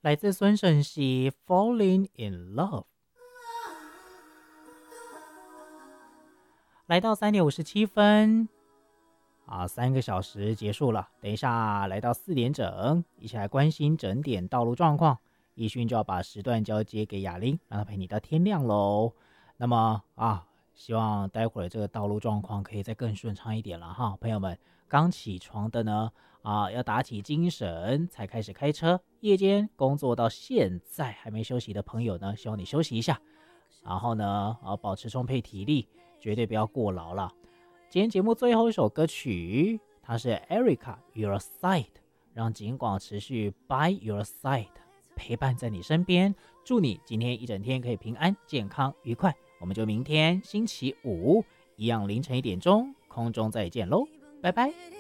来自孙盛熙《Falling in Love》。来到3:57，3个小时结束了。等一下来到4点整，一起来关心整点道路状况。奕迅就要把时段交接给雅玲，让她陪你到天亮喽。那么希望待会儿这个道路状况可以再更顺畅一点了哈，朋友们。刚起床的呢，要打起精神才开始开车。夜间工作到现在还没休息的朋友呢，希望你休息一下，然后呢，保持充沛体力，绝对不要过劳了。今天节目最后一首歌曲，它是 Erica Your Side， 让警广持续 By Your Side， 陪伴在你身边。祝你今天一整天可以平安、健康、愉快。我们就明天星期五一样凌晨1点钟空中再见喽，拜拜。